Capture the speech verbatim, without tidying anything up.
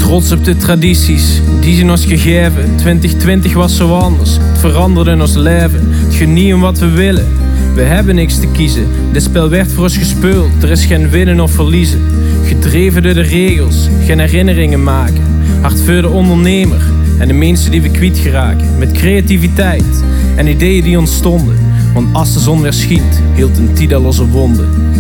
Trots op de tradities, die zijn ons gegeven. twintig twintig was zo anders, het veranderde in ons leven. Het genieten wat we willen, we hebben niks te kiezen. Dit spel werd voor ons gespeeld, er is geen winnen of verliezen. Gedreven door de regels, geen herinneringen maken. Hard voor de ondernemer en de mensen die we kwijt geraken. Met creativiteit en ideeën die ontstonden. Want als de zon weer schijnt, hield een tijd al onze wonden.